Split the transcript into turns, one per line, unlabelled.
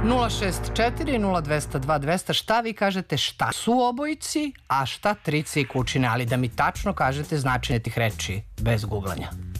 064 0202 200, šta vi kažete šta su obojci, a šta trice i kučine, ali da mi tačno kažete značenje tih reči bez guglanja.